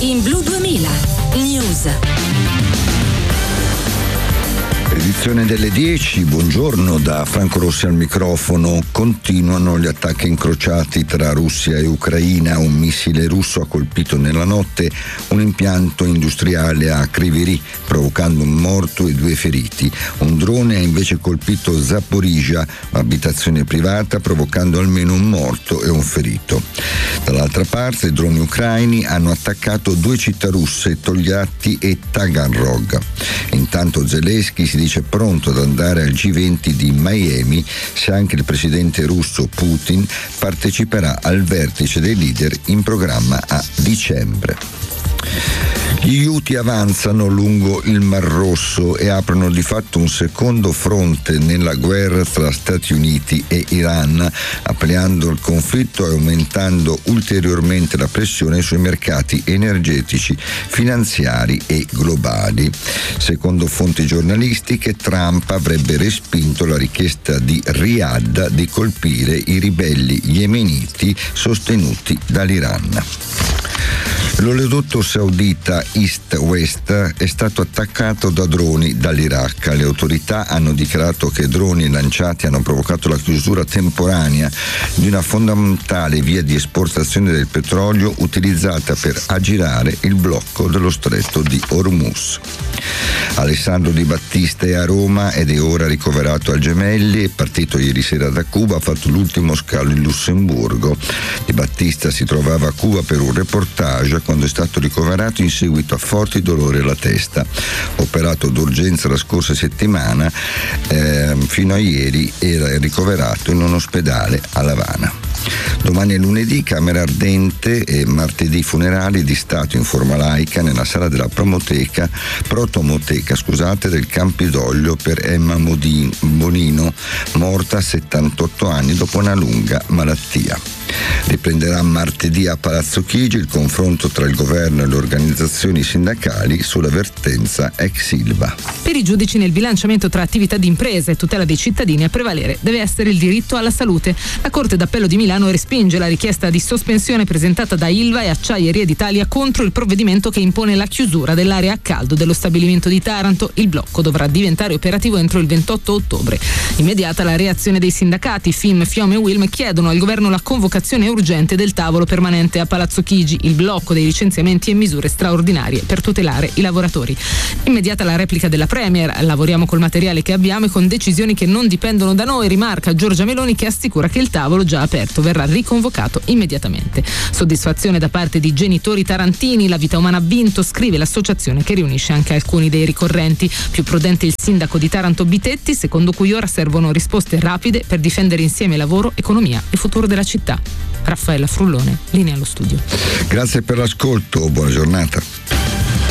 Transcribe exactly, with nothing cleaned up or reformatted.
in Blu duemila News. Edizione delle dieci, buongiorno da Franco Rossi al microfono. Continuano gli attacchi incrociati tra Russia e Ucraina. Un missile russo ha colpito nella notte un impianto industriale a Kryvyi, provocando un morto e due feriti. Un drone ha invece colpito Zaporizhzhia, un'abitazione privata, provocando almeno un morto e un ferito. Dall'altra parte, droni ucraini hanno attaccato due città russe, Togliatti e Taganrog. Intanto Zelensky si dice pronto ad andare al G venti di Miami se anche il presidente russo Putin parteciperà al vertice dei leader in programma a dicembre. Gli Houthi avanzano lungo il Mar Rosso e aprono di fatto un secondo fronte nella guerra tra Stati Uniti e Iran, ampliando il conflitto e aumentando ulteriormente la pressione sui mercati energetici, finanziari e globali. Secondo fonti giornalistiche, Trump avrebbe respinto la richiesta di Riyadh di colpire i ribelli yemeniti sostenuti dall'Iran. L'oleodotto saudita East West è stato attaccato da droni dall'Iraq. Le autorità hanno dichiarato che droni lanciati hanno provocato la chiusura temporanea di una fondamentale via di esportazione del petrolio utilizzata per aggirare il blocco dello stretto di Hormuz. Alessandro Di Battista è a Roma ed è ora ricoverato al Gemelli. È partito ieri sera da Cuba, ha fatto l'ultimo scalo in Lussemburgo. Di Battista si trovava a Cuba per un reportage quando è stato ricoverato in seguito a forti dolori alla testa. Operato d'urgenza la scorsa settimana, eh, fino a ieri era ricoverato in un ospedale a L'Avana. Domani è lunedì, Camera Ardente, e martedì funerali di Stato in forma laica nella sala della promoteca, protomoteca scusate, del Campidoglio per Emma Modin, Bonino, morta a settantotto anni dopo una lunga malattia. Riprenderà martedì a Palazzo Chigi il confronto tra il governo e le organizzazioni sindacali sulla vertenza ex Ilva. Per i giudici nel bilanciamento tra attività di impresa e tutela dei cittadini a prevalere deve essere il diritto alla salute. La Corte d'Appello di Milano respinge la richiesta di sospensione presentata da Ilva e Acciaierie d'Italia contro il provvedimento che impone la chiusura dell'area a caldo dello stabilimento di Taranto. Il blocco dovrà diventare operativo entro il ventotto ottobre. Immediata la reazione dei sindacati. F I M, FIOM e UILM chiedono al governo la convocazione urgente del tavolo permanente a Palazzo Chigi, il blocco dei licenziamenti e misure straordinarie per tutelare i lavoratori. Immediata la replica della Premier. Lavoriamo col materiale che abbiamo e con decisioni che non dipendono da noi, rimarca Giorgia Meloni, che assicura che il tavolo già aperto verrà riconvocato immediatamente. Soddisfazione da parte di genitori tarantini. La vita umana ha vinto, scrive l'associazione che riunisce anche alcuni dei ricorrenti. Più prudente il sindaco di Taranto Bitetti, secondo cui ora servono risposte rapide per difendere insieme lavoro, economia e futuro della città. Raffaella Frullone, linea allo studio. Grazie per l'ascolto, buona giornata.